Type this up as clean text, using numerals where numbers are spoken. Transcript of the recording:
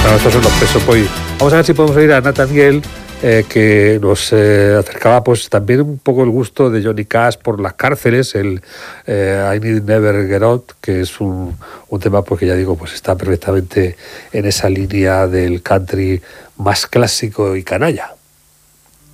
Bueno, estos son los Pet Shop Boys. Vamos a ver si podemos oír a Nathaniel, que nos acercaba pues también un poco el gusto de Johnny Cash por las cárceles, el I Need Never Get Out, que es un tema pues que ya digo pues está perfectamente en esa línea del country más clásico y canalla.